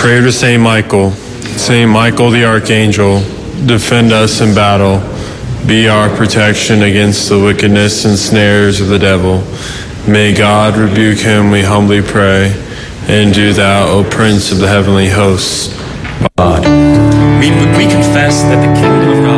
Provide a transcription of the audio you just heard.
Pray to Saint Michael. Saint Michael the Archangel, defend us in battle. Be our protection against the wickedness and snares of the devil. May God rebuke him, we humbly pray. And do thou, O Prince of the heavenly hosts, God. We confess that the kingdom of God